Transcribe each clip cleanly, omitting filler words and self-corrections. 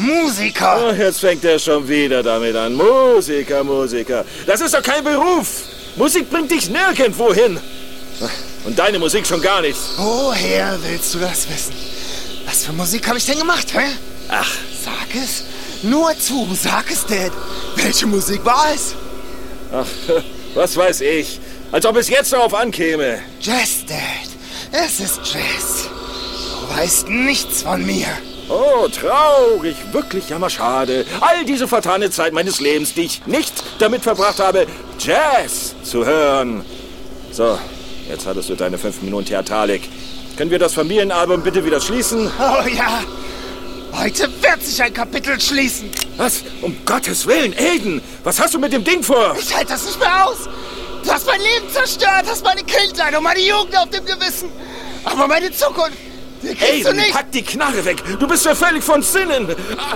Musiker. Ach, jetzt fängt er schon wieder damit an. Musiker. Das ist doch kein Beruf. Musik bringt dich nirgendwo hin. Und deine Musik schon gar nicht. Woher willst du das wissen? Was für Musik habe ich denn gemacht, hä? Ach. Sag es. Nur zu, sag es, Dad. Welche Musik war es? Ach, was weiß ich. Als ob es jetzt darauf ankäme. Jazz, Dad. Es ist Jazz. Du weißt nichts von mir. Oh, traurig. Wirklich jammerschade. All diese vertane Zeit meines Lebens, die ich nicht damit verbracht habe, Jazz zu hören. So, jetzt hattest du deine 5 Minuten Theatralik. Können wir das Familienalbum bitte wieder schließen? Oh ja. Heute wird sich ein Kapitel schließen. Was? Um Gottes Willen, Aiden! Was hast du mit dem Ding vor? Ich halte das nicht mehr aus. Du hast mein Leben zerstört, hast meine Kindheit und meine Jugend auf dem Gewissen. Aber meine Zukunft, die kriegst du nicht. Pack die Knarre weg. Du bist ja völlig von Sinnen.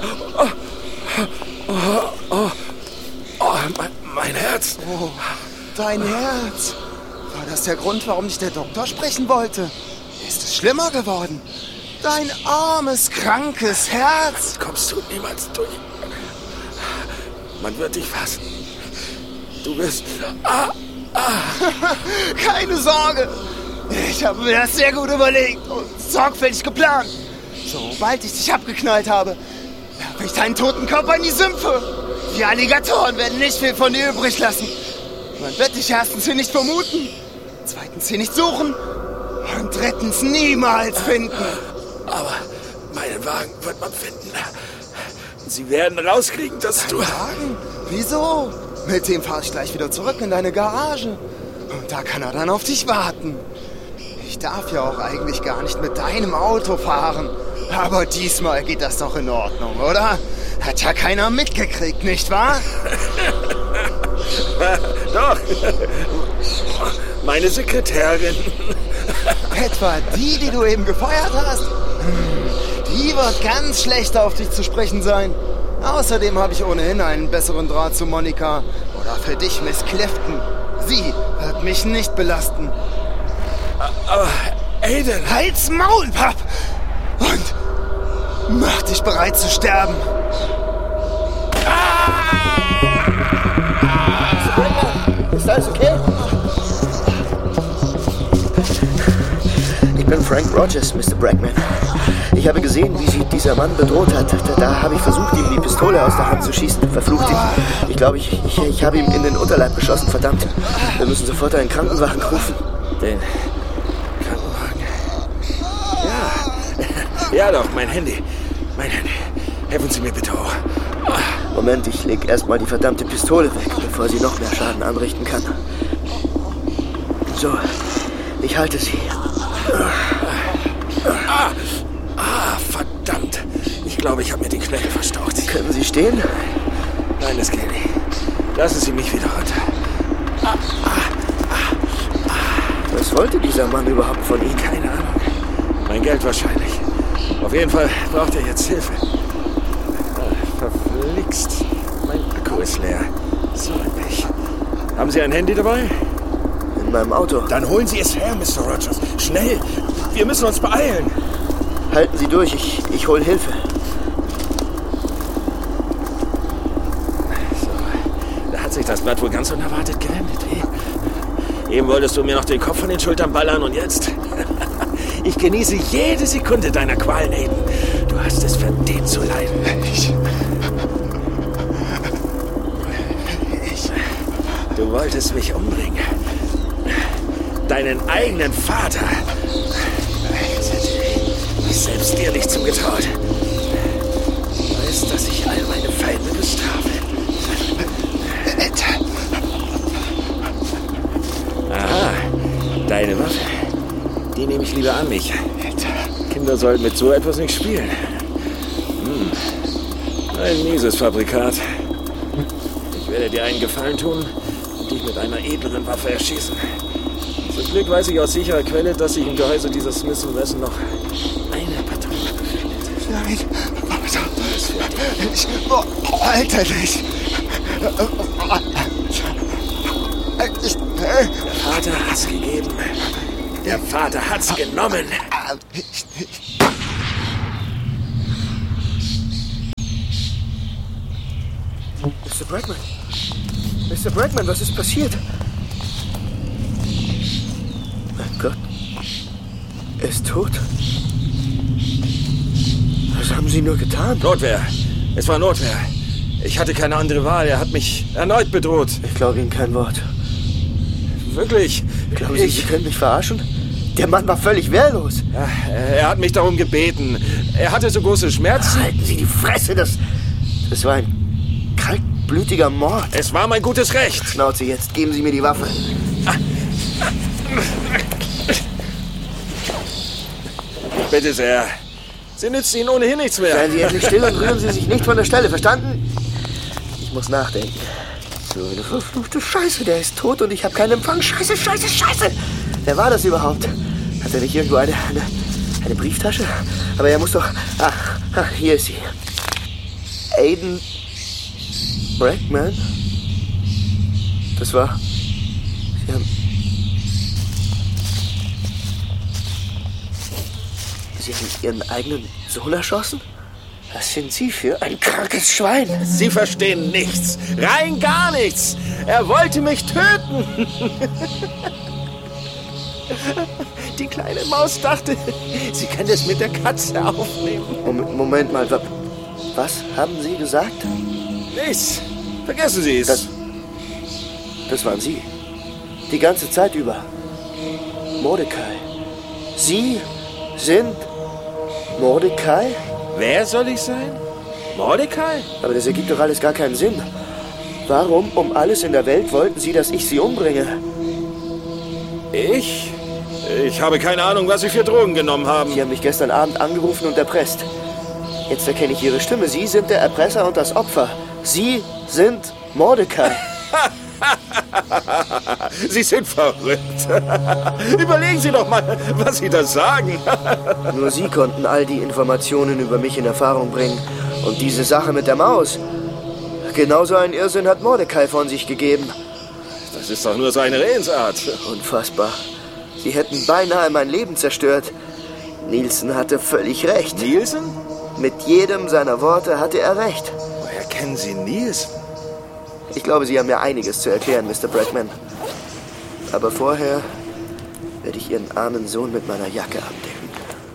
Mein Herz. Oh, dein Herz. War das der Grund, warum dich der Doktor sprechen wollte? Ist es schlimmer geworden? Dein armes, krankes Herz. Kommst du niemals durch. Man wird dich fassen. Du wirst... Keine Sorge. Ich habe mir das sehr gut überlegt und sorgfältig geplant. Sobald ich dich abgeknallt habe, werfe ich deinen toten Körper in die Sümpfe. Die Alligatoren werden nicht viel von dir übrig lassen. Man wird dich erstens hier nicht vermuten, zweitens hier nicht suchen und drittens niemals finden. Aber meinen Wagen wird man finden. Sie werden rauskriegen, dass du... Wagen? Wieso? Mit dem fahre ich gleich wieder zurück in deine Garage. Und da kann er dann auf dich warten. Ich darf ja auch eigentlich gar nicht mit deinem Auto fahren. Aber diesmal geht das doch in Ordnung, oder? Hat ja keiner mitgekriegt, nicht wahr? Doch. Meine Sekretärin. Etwa die du eben gefeuert hast? Die wird ganz schlecht auf dich zu sprechen sein. Außerdem habe ich ohnehin einen besseren Draht zu Monika. Oder für dich, Miss Clifton. Sie wird mich nicht belasten. Aber, Aiden... Halt's Maul, Papp! Und mach dich bereit zu sterben. Ist alles okay? Ich bin Frank Rogers, Mr. Brackman. Ich habe gesehen, wie sie dieser Mann bedroht hat. Da habe ich versucht, ihm die Pistole aus der Hand zu schießen. Verflucht ihn. Ich glaube, ich habe ihm in den Unterleib geschossen. Verdammt. Wir müssen sofort einen Krankenwagen rufen. Den Krankenwagen? Ja. Ja doch, mein Handy. Helfen Sie mir bitte hoch. Moment, ich leg erstmal die verdammte Pistole weg, bevor sie noch mehr Schaden anrichten kann. So, ich halte sie. Verdammt. Ich glaube, ich habe mir den Knöchel verstaucht. Können Sie stehen? Nein, das geht nicht. Lassen Sie mich wieder runter. Was wollte dieser Mann überhaupt von Ihnen? Keine Ahnung. Mein Geld wahrscheinlich. Auf jeden Fall braucht er jetzt Hilfe. Verflixt. Mein Akku ist leer. So ein Pech. Haben Sie ein Handy dabei? In meinem Auto. Dann holen Sie es her, Mr. Rogers. Schnell. Wir müssen uns beeilen. Halten Sie durch, ich hole Hilfe. So, da hat sich das Blatt wohl ganz unerwartet gewendet. Eben wolltest du mir noch den Kopf von den Schultern ballern und jetzt? Ich genieße jede Sekunde deiner Qualen, Aiden. Du hast es verdient zu leiden. Du wolltest mich umbringen. Deinen eigenen Vater. Ich selbst dir nicht zugetraut. Du weißt, dass ich all meine Feinde bestrafe. Aha, deine Waffe. Die nehme ich lieber an mich. Kinder sollten mit so etwas nicht spielen. Ein mieses Fabrikat. Ich werde dir einen Gefallen tun und dich mit einer edleren Waffe erschießen. Zum Glück weiß ich aus sicherer Quelle, dass sich im Gehäuse dieser Smith & Wesson noch eine Patrone befindet. Nein, Alter, nicht. Der Vater hat's gegeben. Der Vater hat's genommen. Mr. Brackman. Mr. Brackman, was ist passiert? Mein Gott. Er ist tot. Was haben Sie nur getan? Notwehr. Es war Notwehr. Ich hatte keine andere Wahl. Er hat mich erneut bedroht. Ich glaube Ihnen kein Wort. Wirklich? Glauben Sie, Sie können mich verarschen? Der Mann war völlig wehrlos. Ja, er hat mich darum gebeten. Er hatte so große Schmerzen. Halten Sie die Fresse, das war ein kaltblütiger Mord. Es war mein gutes Recht. Schnauze jetzt, geben Sie mir die Waffe. Bitte sehr. Sie nützt Ihnen ohnehin nichts mehr. Seien Sie endlich still und rühren Sie sich nicht von der Stelle, verstanden? Ich muss nachdenken. So eine verfluchte Scheiße, der ist tot und ich habe keinen Empfang. Scheiße. Wer war das überhaupt? Hat er nicht irgendwo eine Brieftasche? Aber er muss doch... hier ist sie. Aiden Brackman? Das war... Sie haben Ihren eigenen Sohn erschossen? Was sind Sie für ein krankes Schwein? Sie verstehen nichts. Rein gar nichts. Er wollte mich töten. Die kleine Maus dachte, sie kann es mit der Katze aufnehmen. Moment mal, was haben Sie gesagt? Nichts. Vergessen Sie es. Das waren Sie. Die ganze Zeit über. Mordecai. Sie sind Mordecai? Wer soll ich sein? Mordecai? Aber das ergibt doch alles gar keinen Sinn. Warum um alles in der Welt wollten Sie, dass ich Sie umbringe? Ich? Ich habe keine Ahnung, was Sie für Drogen genommen haben. Sie haben mich gestern Abend angerufen und erpresst. Jetzt erkenne ich Ihre Stimme. Sie sind der Erpresser und das Opfer. Sie sind Mordecai. Sie sind verrückt. Überlegen Sie doch mal, was Sie da sagen. Nur Sie konnten all die Informationen über mich in Erfahrung bringen. Und diese Sache mit der Maus. Genauso einen Irrsinn hat Mordecai von sich gegeben. Das ist doch nur seine Redensart. Unfassbar. Sie hätten beinahe mein Leben zerstört. Nielsen hatte völlig recht. Nielsen? Mit jedem seiner Worte hatte er recht. Woher kennen Sie Nielsen? Ich glaube, Sie haben mir einiges zu erklären, Mr. Brackman. Aber vorher werde ich Ihren armen Sohn mit meiner Jacke abdecken.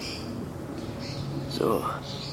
So.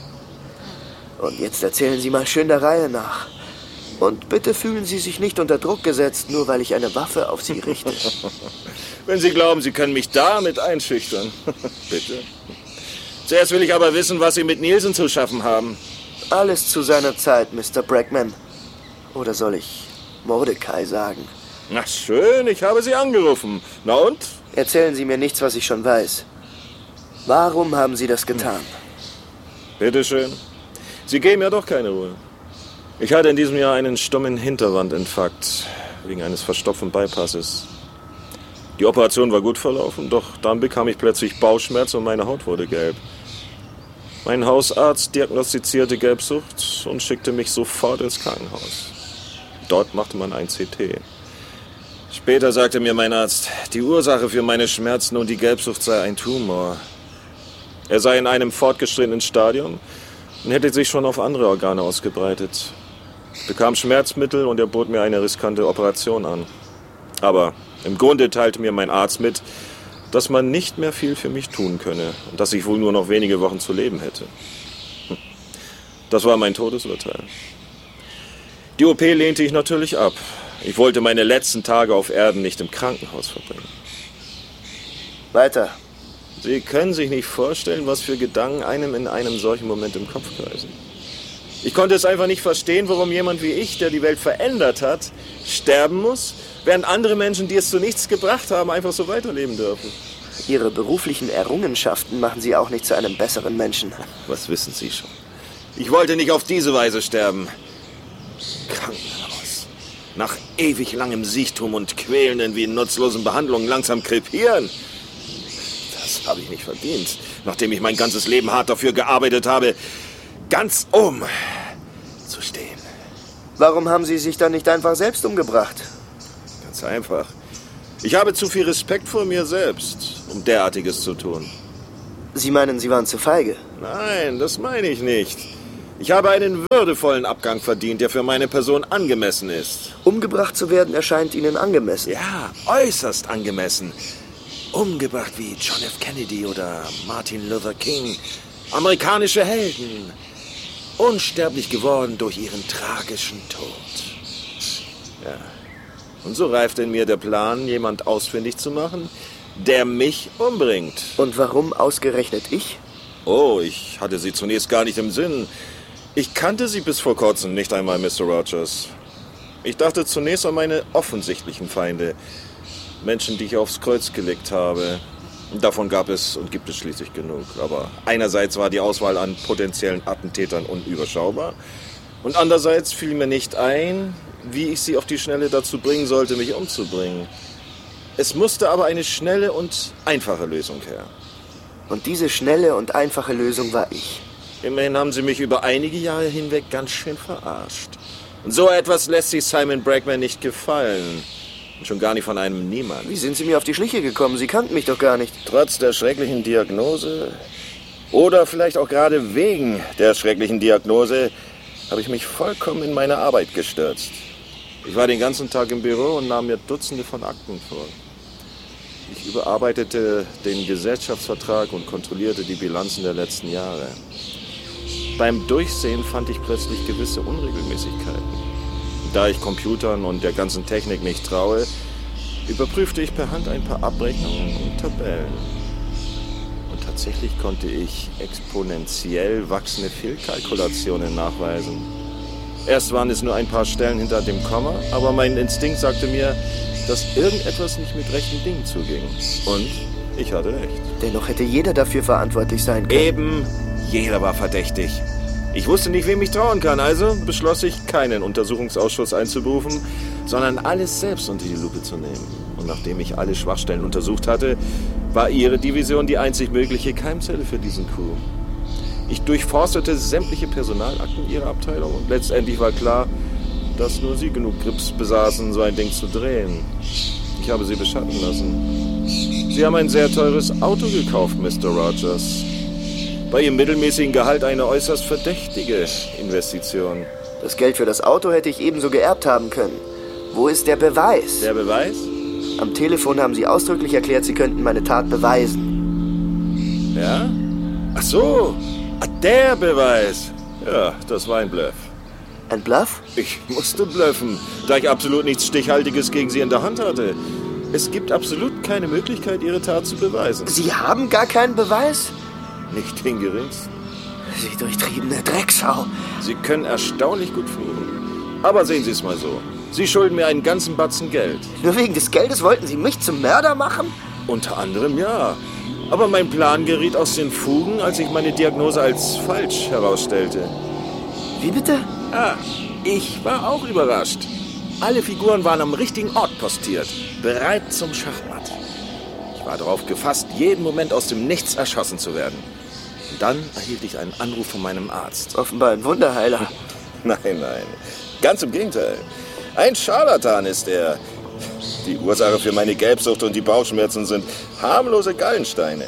Und jetzt erzählen Sie mal schön der Reihe nach. Und bitte fühlen Sie sich nicht unter Druck gesetzt, nur weil ich eine Waffe auf Sie richte. Wenn Sie glauben, Sie können mich damit einschüchtern. Bitte. Zuerst will ich aber wissen, was Sie mit Nielsen zu schaffen haben. Alles zu seiner Zeit, Mr. Brackman. Oder soll ich Mordecai sagen? Na schön, ich habe Sie angerufen. Na und? Erzählen Sie mir nichts, was ich schon weiß. Warum haben Sie das getan? Bitte schön. Sie geben ja doch keine Ruhe. Ich hatte in diesem Jahr einen stummen Hinterwandinfarkt wegen eines verstopften Bypasses. Die Operation war gut verlaufen, doch dann bekam ich plötzlich Bauchschmerz und meine Haut wurde gelb. Mein Hausarzt diagnostizierte Gelbsucht und schickte mich sofort ins Krankenhaus. Dort machte man ein CT. Später sagte mir mein Arzt, die Ursache für meine Schmerzen und die Gelbsucht sei ein Tumor. Er sei in einem fortgeschrittenen Stadium und hätte sich schon auf andere Organe ausgebreitet. Ich bekam Schmerzmittel und er bot mir eine riskante Operation an. Aber im Grunde teilte mir mein Arzt mit, dass man nicht mehr viel für mich tun könne und dass ich wohl nur noch wenige Wochen zu leben hätte. Das war mein Todesurteil. Die OP lehnte ich natürlich ab. Ich wollte meine letzten Tage auf Erden nicht im Krankenhaus verbringen. Weiter. Sie können sich nicht vorstellen, was für Gedanken einem in einem solchen Moment im Kopf kreisen. Ich konnte es einfach nicht verstehen, warum jemand wie ich, der die Welt verändert hat, sterben muss, während andere Menschen, die es zu nichts gebracht haben, einfach so weiterleben dürfen. Ihre beruflichen Errungenschaften machen Sie auch nicht zu einem besseren Menschen. Was wissen Sie schon? Ich wollte nicht auf diese Weise sterben. Krankenhaus. Nach ewig langem Siechtum und quälenden wie nutzlosen Behandlungen langsam krepieren. Das habe ich nicht verdient, nachdem ich mein ganzes Leben hart dafür gearbeitet habe, ganz oben zu stehen. Warum haben Sie sich dann nicht einfach selbst umgebracht? Ganz einfach. Ich habe zu viel Respekt vor mir selbst, um derartiges zu tun. Sie meinen, Sie waren zu feige? Nein, das meine ich nicht. Ich habe einen würdevollen Abgang verdient, der für meine Person angemessen ist. Umgebracht zu werden erscheint Ihnen angemessen. Ja, äußerst angemessen. Umgebracht wie John F. Kennedy oder Martin Luther King. Amerikanische Helden. Unsterblich geworden durch ihren tragischen Tod. Ja. Und so reifte in mir der Plan, jemand ausfindig zu machen, der mich umbringt. Und warum ausgerechnet ich? Oh, ich hatte Sie zunächst gar nicht im Sinn. Ich kannte Sie bis vor kurzem nicht einmal, Mr. Rogers. Ich dachte zunächst an meine offensichtlichen Feinde. Menschen, die ich aufs Kreuz gelegt habe. Davon gab es und gibt es schließlich genug. Aber einerseits war die Auswahl an potenziellen Attentätern unüberschaubar. Und andererseits fiel mir nicht ein, wie ich sie auf die Schnelle dazu bringen sollte, mich umzubringen. Es musste aber eine schnelle und einfache Lösung her. Und diese schnelle und einfache Lösung war ich. Immerhin haben Sie mich über einige Jahre hinweg ganz schön verarscht. Und so etwas lässt sich Simon Bregman nicht gefallen. Und schon gar nicht von einem Niemand. Wie sind Sie mir auf die Schliche gekommen? Sie kannten mich doch gar nicht. Trotz der schrecklichen Diagnose oder vielleicht auch gerade wegen der schrecklichen Diagnose habe ich mich vollkommen in meine Arbeit gestürzt. Ich war den ganzen Tag im Büro und nahm mir Dutzende von Akten vor. Ich überarbeitete den Gesellschaftsvertrag und kontrollierte die Bilanzen der letzten Jahre. Beim Durchsehen fand ich plötzlich gewisse Unregelmäßigkeiten. Da ich Computern und der ganzen Technik nicht traue, überprüfte ich per Hand ein paar Abrechnungen und Tabellen. Und tatsächlich konnte ich exponentiell wachsende Fehlkalkulationen nachweisen. Erst waren es nur ein paar Stellen hinter dem Komma, aber mein Instinkt sagte mir, dass irgendetwas nicht mit rechten Dingen zuging. Und ich hatte recht. Dennoch hätte jeder dafür verantwortlich sein können. Eben, jeder war verdächtig. Ich wusste nicht, wem ich trauen kann, also beschloss ich, keinen Untersuchungsausschuss einzuberufen, sondern alles selbst unter die Lupe zu nehmen. Und nachdem ich alle Schwachstellen untersucht hatte, war Ihre Division die einzig mögliche Keimzelle für diesen Coup. Ich durchforstete sämtliche Personalakten Ihrer Abteilung und letztendlich war klar, dass nur Sie genug Grips besaßen, so ein Ding zu drehen. Ich habe Sie beschatten lassen. Sie haben ein sehr teures Auto gekauft, Mr. Rogers. Bei Ihrem mittelmäßigen Gehalt eine äußerst verdächtige Investition. Das Geld für das Auto hätte ich ebenso geerbt haben können. Wo ist der Beweis? Der Beweis? Am Telefon haben Sie ausdrücklich erklärt, Sie könnten meine Tat beweisen. Ja? Ach so, der Beweis. Ja, das war ein Bluff. Ein Bluff? Ich musste bluffen, da ich absolut nichts Stichhaltiges gegen Sie in der Hand hatte. Es gibt absolut keine Möglichkeit, Ihre Tat zu beweisen. Sie haben gar keinen Beweis? Nicht den geringsten. Sie durchtriebene Drecksau. Sie können erstaunlich gut fluchen. Aber sehen Sie es mal so. Sie schulden mir einen ganzen Batzen Geld. Nur wegen des Geldes wollten Sie mich zum Mörder machen? Unter anderem ja. Aber mein Plan geriet aus den Fugen, als ich meine Diagnose als falsch herausstellte. Wie bitte? Ah, ich war auch überrascht. Alle Figuren waren am richtigen Ort postiert, bereit zum Schachmatt. Ich war darauf gefasst, jeden Moment aus dem Nichts erschossen zu werden. Und dann erhielt ich einen Anruf von meinem Arzt. Offenbar ein Wunderheiler. Nein. Ganz im Gegenteil. Ein Scharlatan ist er. Die Ursache für meine Gelbsucht und die Bauchschmerzen sind harmlose Gallensteine.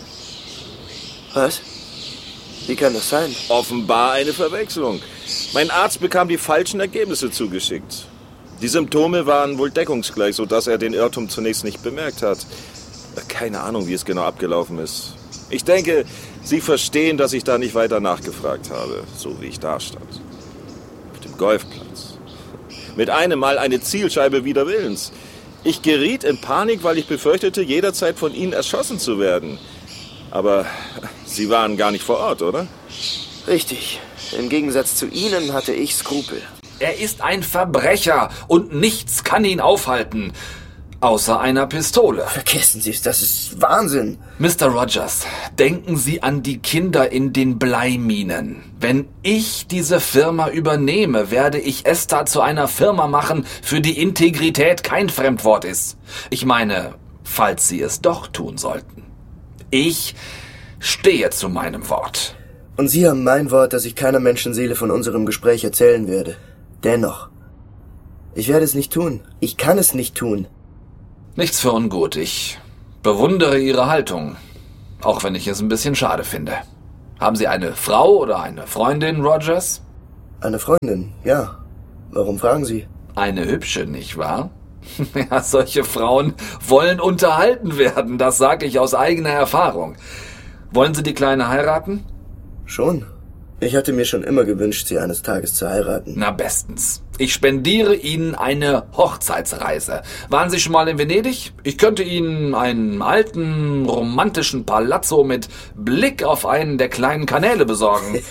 Was? Wie kann das sein? Offenbar eine Verwechslung. Mein Arzt bekam die falschen Ergebnisse zugeschickt. Die Symptome waren wohl deckungsgleich, sodass er den Irrtum zunächst nicht bemerkt hat. Keine Ahnung, wie es genau abgelaufen ist. Ich denke, Sie verstehen, dass ich da nicht weiter nachgefragt habe, so wie ich da stand. Auf dem Golfplatz. Mit einem Mal eine Zielscheibe wider Willens. Ich geriet in Panik, weil ich befürchtete, jederzeit von Ihnen erschossen zu werden. Aber Sie waren gar nicht vor Ort, oder? Richtig. Im Gegensatz zu Ihnen hatte ich Skrupel. Er ist ein Verbrecher und nichts kann ihn aufhalten. Außer einer Pistole. Vergessen Sie es, das ist Wahnsinn. Mr. Rogers, denken Sie an die Kinder in den Bleiminen. Wenn ich diese Firma übernehme, werde ich ESTA zu einer Firma machen, für die Integrität kein Fremdwort ist. Ich meine, falls Sie es doch tun sollten. Ich stehe zu meinem Wort. Und Sie haben mein Wort, dass ich keiner Menschenseele von unserem Gespräch erzählen werde. Dennoch. Ich werde es nicht tun. Ich kann es nicht tun. Nichts für ungut. Ich bewundere Ihre Haltung, auch wenn ich es ein bisschen schade finde. Haben Sie eine Frau oder eine Freundin, Rogers? Eine Freundin, ja. Warum fragen Sie? Eine hübsche, nicht wahr? Ja, solche Frauen wollen unterhalten werden, das sage ich aus eigener Erfahrung. Wollen Sie die Kleine heiraten? Schon. Ich hatte mir schon immer gewünscht, sie eines Tages zu heiraten. Na bestens. Ich spendiere Ihnen eine Hochzeitsreise. Waren Sie schon mal in Venedig? Ich könnte Ihnen einen alten, romantischen Palazzo mit Blick auf einen der kleinen Kanäle besorgen.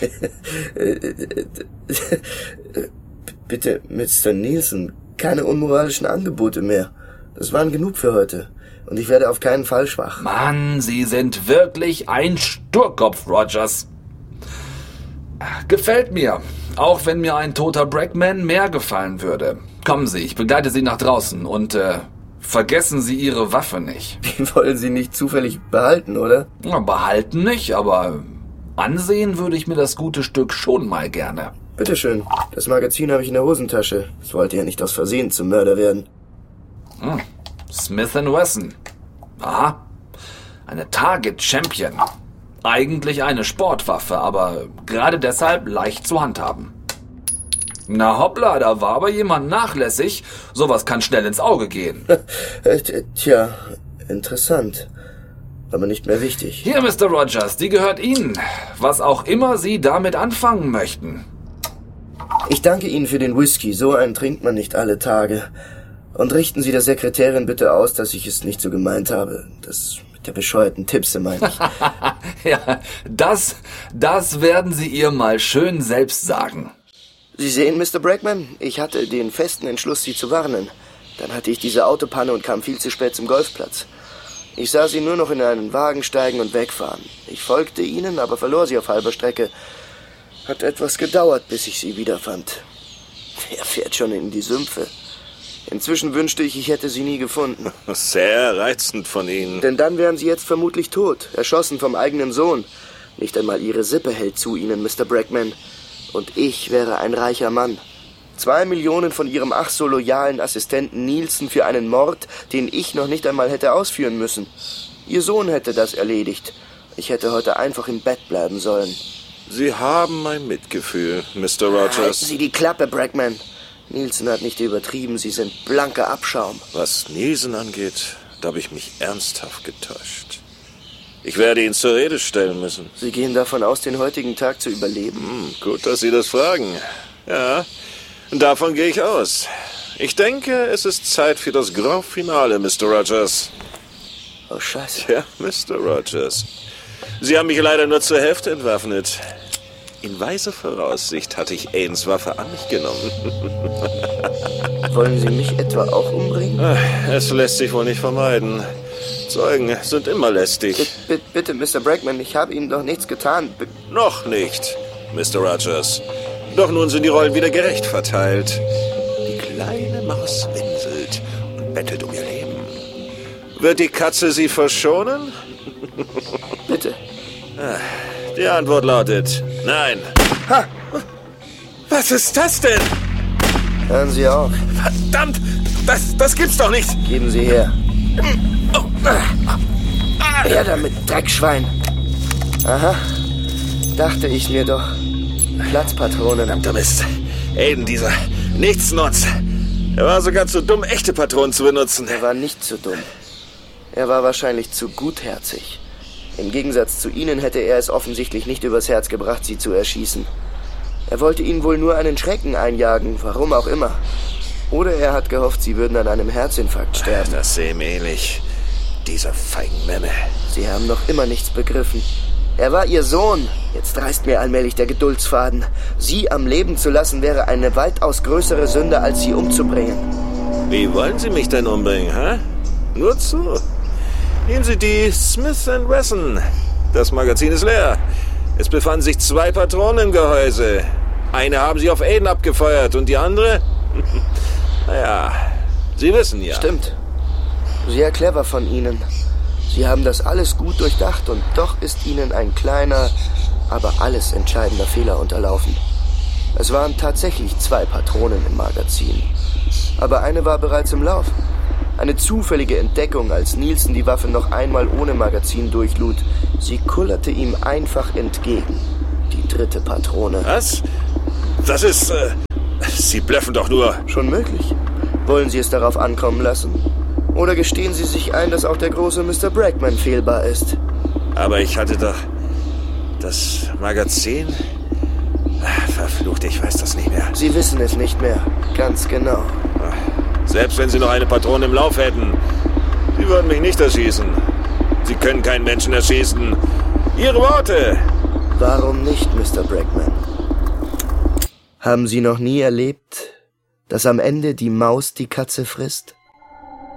Bitte, Mr. Nielsen, keine unmoralischen Angebote mehr. Das waren genug für heute. Und ich werde auf keinen Fall schwach. Mann, Sie sind wirklich ein Sturkopf, Rogers. Gefällt mir, auch wenn mir ein toter Brackman mehr gefallen würde. Kommen Sie, ich begleite Sie nach draußen und vergessen Sie Ihre Waffe nicht. Die wollen Sie nicht zufällig behalten, oder? Ja, behalten nicht, aber ansehen würde ich mir das gute Stück schon mal gerne. Bitteschön, das Magazin habe ich in der Hosentasche. Ich wollte ja nicht aus Versehen zum Mörder werden. Smith & Wesson. Aha, eine Target Champion. Eigentlich eine Sportwaffe, aber gerade deshalb leicht zu handhaben. Na hoppla, da war aber jemand nachlässig. Sowas kann schnell ins Auge gehen. Tja, interessant. Aber nicht mehr wichtig. Hier, Mr. Rogers, die gehört Ihnen. Was auch immer Sie damit anfangen möchten. Ich danke Ihnen für den Whisky. So einen trinkt man nicht alle Tage. Und richten Sie der Sekretärin bitte aus, dass ich es nicht so gemeint habe. Das mit der bescheuerten Tipse meine ich. Ja, das werden Sie ihr mal schön selbst sagen. Sie sehen, Mr. Brackman, ich hatte den festen Entschluss, Sie zu warnen. Dann hatte ich diese Autopanne und kam viel zu spät zum Golfplatz. Ich sah Sie nur noch in einen Wagen steigen und wegfahren. Ich folgte Ihnen, aber verlor Sie auf halber Strecke. Hat etwas gedauert, bis ich Sie wiederfand. Wer fährt schon in die Sümpfe? Inzwischen wünschte ich hätte Sie nie gefunden. Sehr reizend von Ihnen. Denn dann wären Sie jetzt vermutlich tot, erschossen vom eigenen Sohn. Nicht einmal Ihre Sippe hält zu Ihnen, Mr. Brackman. Und ich wäre ein reicher Mann. 2 Millionen von Ihrem ach so loyalen Assistenten Nielsen für einen Mord, den ich noch nicht einmal hätte ausführen müssen. Ihr Sohn hätte das erledigt. Ich hätte heute einfach im Bett bleiben sollen. Sie haben mein Mitgefühl, Mr. Rogers. Halten Sie die Klappe, Brackman. Nielsen hat nicht übertrieben, Sie sind blanker Abschaum. Was Nielsen angeht, da habe ich mich ernsthaft getäuscht. Ich werde ihn zur Rede stellen müssen. Sie gehen davon aus, den heutigen Tag zu überleben? Gut, dass Sie das fragen. Ja, davon gehe ich aus. Ich denke, es ist Zeit für das Grand Finale, Mr. Rogers. Oh, Scheiße. Ja, Mr. Rogers. Sie haben mich leider nur zur Hälfte entwaffnet. In weiser Voraussicht hatte ich Aidens Waffe an mich genommen. Wollen Sie mich etwa auch umbringen? Es lässt sich wohl nicht vermeiden. Zeugen sind immer lästig. Bitte, Mr. Brackman, ich habe Ihnen doch nichts getan. Noch nicht, Mr. Rogers. Doch nun sind die Rollen wieder gerecht verteilt. Die kleine Maus winselt und bettelt um ihr Leben. Wird die Katze sie verschonen? Bitte. Die Antwort lautet nein. Ha! Was ist das denn? Hören Sie auf. Verdammt! Das gibt's doch nicht! Geben Sie her. Her damit, Dreckschwein. Aha. Dachte ich mir doch. Platzpatronen. Verdammter Mist. Aiden, dieser Nichtsnutz. Er war sogar zu dumm, echte Patronen zu benutzen. Er war nicht zu dumm. Er war wahrscheinlich zu gutherzig. Im Gegensatz zu Ihnen hätte er es offensichtlich nicht übers Herz gebracht, Sie zu erschießen. Er wollte Ihnen wohl nur einen Schrecken einjagen, warum auch immer. Oder er hat gehofft, Sie würden an einem Herzinfarkt sterben. Das sehe ihm ähnlich. Dieser feigen Memme. Sie haben noch immer nichts begriffen. Er war Ihr Sohn. Jetzt reißt mir allmählich der Geduldsfaden. Sie am Leben zu lassen, wäre eine weitaus größere Sünde, als Sie umzubringen. Wie wollen Sie mich denn umbringen, hä? Nur zu. Nehmen Sie die Smith & Wesson. Das Magazin ist leer. Es befanden sich 2 Patronen im Gehäuse. Eine haben Sie auf Aiden abgefeuert und die andere? Naja, Sie wissen ja. Stimmt. Sehr clever von Ihnen. Sie haben das alles gut durchdacht und doch ist Ihnen ein kleiner, aber alles entscheidender Fehler unterlaufen. Es waren tatsächlich 2 Patronen im Magazin. Aber eine war bereits im Lauf. Eine zufällige Entdeckung, als Nielsen die Waffe noch einmal ohne Magazin durchlud. Sie kullerte ihm einfach entgegen. Die 3. Patrone. Was? Das ist... Sie blöffen doch nur. Schon möglich. Wollen Sie es darauf ankommen lassen? Oder gestehen Sie sich ein, dass auch der große Mr. Brackman fehlbar ist? Aber ich hatte doch... Das Magazin... Verflucht, ich weiß das nicht mehr. Sie wissen es nicht mehr. Ganz genau. Selbst wenn Sie noch eine Patrone im Lauf hätten, Sie würden mich nicht erschießen. Sie können keinen Menschen erschießen. Ihre Worte! Warum nicht, Mr. Brackman? Haben Sie noch nie erlebt, dass am Ende die Maus die Katze frisst?